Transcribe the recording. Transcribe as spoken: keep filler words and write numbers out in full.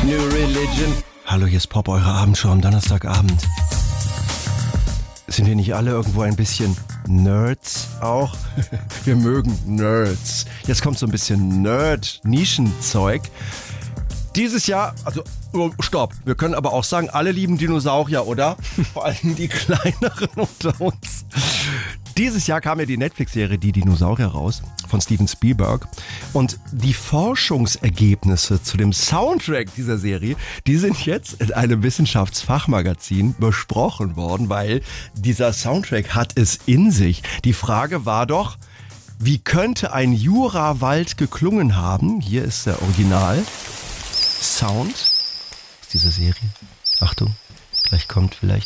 New Religion. Hallo, hier ist Pop, eure Abendshow am Donnerstagabend. Sind wir nicht alle irgendwo ein bisschen Nerds auch? Wir mögen Nerds. Jetzt kommt so ein bisschen Nerd-Nischenzeug. Dieses Jahr, also, oh, stopp, wir können aber auch sagen, alle lieben Dinosaurier, oder? Vor allem die kleineren unter uns. Dieses Jahr kam ja die Netflix-Serie Die Dinosaurier raus von Steven Spielberg. Und die Forschungsergebnisse zu dem Soundtrack dieser Serie, die sind jetzt in einem Wissenschaftsfachmagazin besprochen worden, weil dieser Soundtrack hat es in sich. Die Frage war doch, wie könnte ein Jurawald geklungen haben? Hier ist der Original Sound aus dieser Serie. Achtung, gleich kommt vielleicht